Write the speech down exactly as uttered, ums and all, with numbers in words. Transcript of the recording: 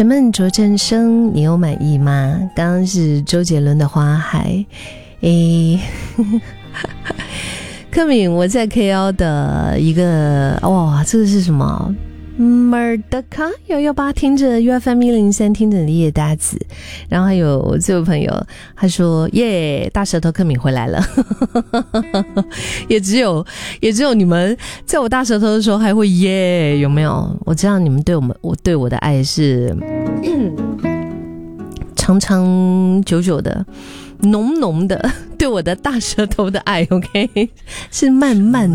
沉闷着阵声，你有满意吗？刚刚是周杰伦的花海。诶克敏，我在 K L 的一个，哇，这个是什么Merdeka 幺一八，听着 U F M 一零三，听着你的夜大子。然后还有这位朋友他说耶，大舌头克敏回来了也只有也只有你们在我大舌头的时候还会耶，有没有？我知道你们对我们我对我的爱是长长久久的浓浓的，对我的大舌头的爱 OK 是慢慢